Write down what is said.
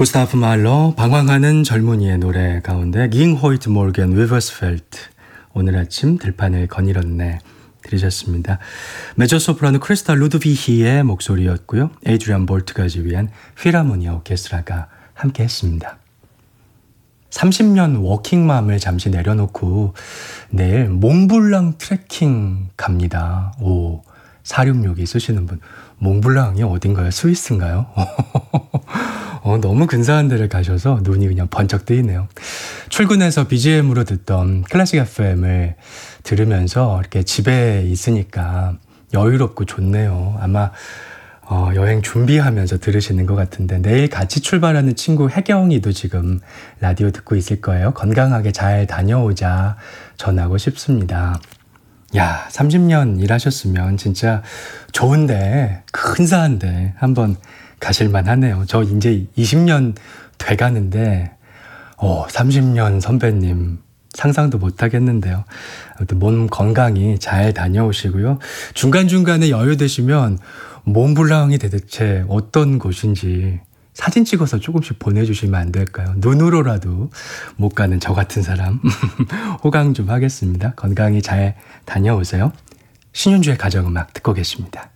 구스타프 말러 방황하는 젊은이의 노래 가운데 깅 호이트 몰겐 위버스펠트 오늘 아침 들판을 거닐었네 들으셨습니다. 메조소프라노 크리스탈 루드비히의 목소리였고요. 에이드리안 볼트가 지휘한 필하모니아 오케스트라가 함께했습니다. 30년 워킹맘을 잠시 내려놓고 내일 몽블랑 트레킹 갑니다. 466이 쓰시는 분, 몽블랑이 어딘가요? 스위스인가요? 너무 근사한 데를 가셔서 눈이 그냥 번쩍 뜨이네요. 출근해서 BGM으로 듣던 클래식 FM을 들으면서 이렇게 집에 있으니까 여유롭고 좋네요. 아마 여행 준비하면서 들으시는 것 같은데 내일 같이 출발하는 친구 혜경이도 지금 라디오 듣고 있을 거예요. 건강하게 잘 다녀오자 전하고 싶습니다. 야, 30년 일하셨으면 진짜 좋은데, 근사한데 한번 가실만 하네요. 저 이제 20년 돼가는데 30년 선배님 상상도 못 하겠는데요. 아무튼 몸 건강히 잘 다녀오시고요. 중간중간에 여유 되시면 몽블랑이 대체 어떤 곳인지 사진 찍어서 조금씩 보내주시면 안 될까요? 눈으로라도 못 가는 저 같은 사람 호강 좀 하겠습니다. 건강히 잘 다녀오세요. 신윤주의 가정음악 듣고 계십니다.